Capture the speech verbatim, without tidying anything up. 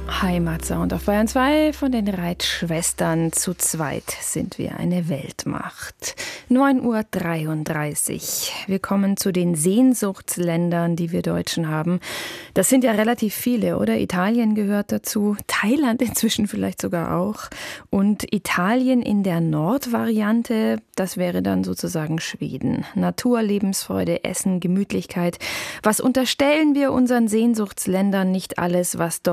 Heimatsound auf Bayern zwei von den Reitschwestern. Zu zweit sind wir eine Weltmacht. neun Uhr dreiunddreißig. Wir kommen zu den Sehnsuchtsländern, die wir Deutschen haben. Das sind ja relativ viele, oder? Italien gehört dazu, Thailand inzwischen vielleicht sogar auch. Und Italien in der Nordvariante, das wäre dann sozusagen Schweden. Natur, Lebensfreude, Essen, Gemütlichkeit. Was unterstellen wir unseren Sehnsuchtsländern nicht alles, was dort